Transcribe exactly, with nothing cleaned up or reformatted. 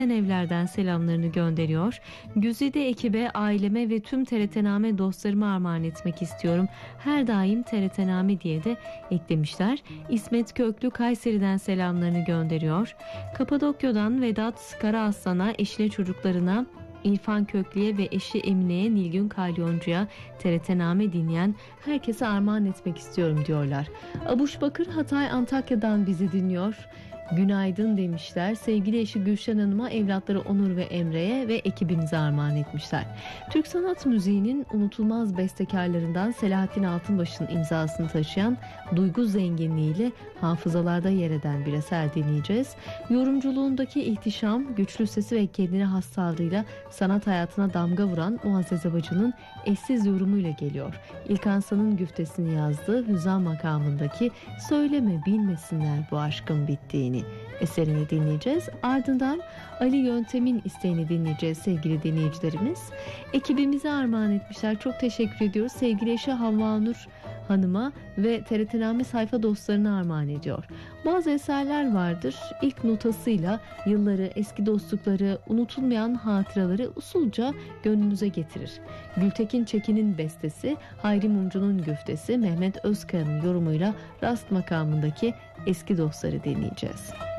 Evlerden selamlarını gönderiyor. Güzide ekibe, aileme ve tüm T R T Name dostlarıma armağan etmek istiyorum. Her daim T R T Name diye de eklemişler. İsmet Köklü Kayseri'den selamlarını gönderiyor. Kapadokya'dan Vedat Karaaslan'a, eşine, çocuklarına, İrfan Köklü'ye ve eşi Emine'ye, Nilgün Kalyoncu'ya, T R T Name dinleyen herkese armağan etmek istiyorum diyorlar. Abuş Bakır Hatay Antakya'dan bizi dinliyor. Günaydın demişler. Sevgili eşi Gülşen Hanım'a, evlatları Onur ve Emre'ye ve ekibinize armağan etmişler. Türk sanat müziğinin unutulmaz bestekarlarından Selahattin Altınbaş'ın imzasını taşıyan, duygu zenginliğiyle hafızalarda yer eden bir eser dinleyeceğiz. Yorumculuğundaki ihtişam, güçlü sesi ve kendine has tavrıyla sanat hayatına damga vuran Muazzez Abacı'nın eşsiz yorumuyla geliyor. İlkan San'ın güftesini yazdığı Hüzan makamındaki "Söyleme bilmesinler bu aşkın bittiğini" eserini dinleyeceğiz. Ardından Ali Yöntem'in isteğini dinleyeceğiz sevgili dinleyicilerimiz. Ekibimize armağan etmişler. Çok teşekkür ediyoruz. Sevgili eşi Havva Nur Hanım'a ve T R T Name sayfa dostlarına armağan ediyor. Bazı eserler vardır. İlk notasıyla yılları, eski dostlukları, unutulmayan hatıraları usulca gönlünüze getirir. Gültekin Çekin'in bestesi, Hayri Mumcu'nun güftesi, Mehmet Özkaya'nın yorumuyla Rast makamındaki Eski Dostları dinleyeceğiz.